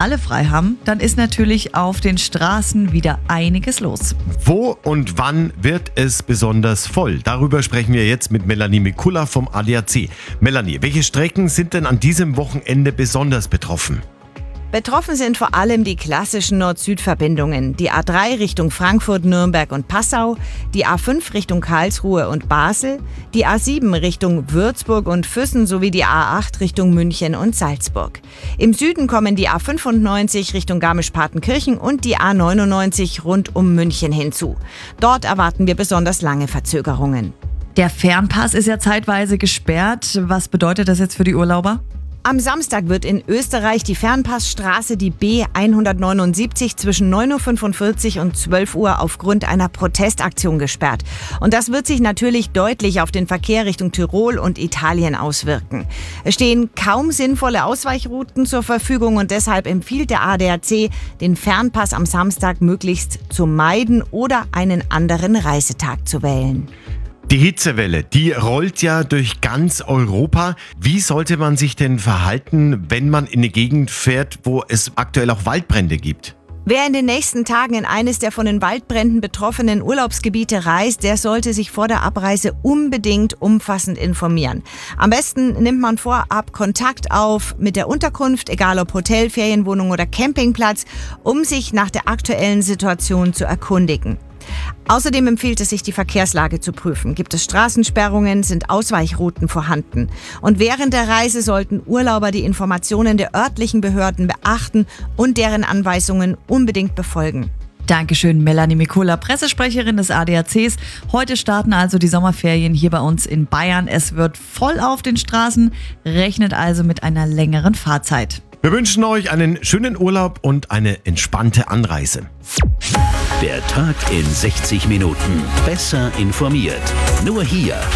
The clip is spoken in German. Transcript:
alle frei haben, dann ist natürlich auf den Straßen wieder einiges los. Wo und wann wird es besonders voll? Darüber sprechen wir jetzt mit Melanie Mikula vom ADAC. Melanie, welche Strecken sind denn an diesem Wochenende besonders betroffen? Betroffen sind vor allem die klassischen Nord-Süd-Verbindungen. Die A3 Richtung Frankfurt, Nürnberg und Passau, die A5 Richtung Karlsruhe und Basel, die A7 Richtung Würzburg und Füssen sowie die A8 Richtung München und Salzburg. Im Süden kommen die A95 Richtung Garmisch-Partenkirchen und die A99 rund um München hinzu. Dort erwarten wir besonders lange Verzögerungen. Der Fernpass ist ja zeitweise gesperrt. Was bedeutet das jetzt für die Urlauber? Am Samstag wird in Österreich die Fernpassstraße, die B179, zwischen 9.45 Uhr und 12 Uhr aufgrund einer Protestaktion gesperrt. Und das wird sich natürlich deutlich auf den Verkehr Richtung Tirol und Italien auswirken. Es stehen kaum sinnvolle Ausweichrouten zur Verfügung und deshalb empfiehlt der ADAC, den Fernpass am Samstag möglichst zu meiden oder einen anderen Reisetag zu wählen. Die Hitzewelle, die rollt ja durch ganz Europa. Wie sollte man sich denn verhalten, wenn man in eine Gegend fährt, wo es aktuell auch Waldbrände gibt? Wer in den nächsten Tagen in eines der von den Waldbränden betroffenen Urlaubsgebiete reist, der sollte sich vor der Abreise unbedingt umfassend informieren. Am besten nimmt man vorab Kontakt auf mit der Unterkunft, egal ob Hotel, Ferienwohnung oder Campingplatz, um sich nach der aktuellen Situation zu erkundigen. Außerdem empfiehlt es sich, die Verkehrslage zu prüfen. Gibt es Straßensperrungen, sind Ausweichrouten vorhanden? Und während der Reise sollten Urlauber die Informationen der örtlichen Behörden beachten und deren Anweisungen unbedingt befolgen. Dankeschön, Melanie Mikula, Pressesprecherin des ADACs. Heute starten also die Sommerferien hier bei uns in Bayern. Es wird voll auf den Straßen, rechnet also mit einer längeren Fahrzeit. Wir wünschen euch einen schönen Urlaub und eine entspannte Anreise. Der Tag in 60 Minuten. Besser informiert. Nur hier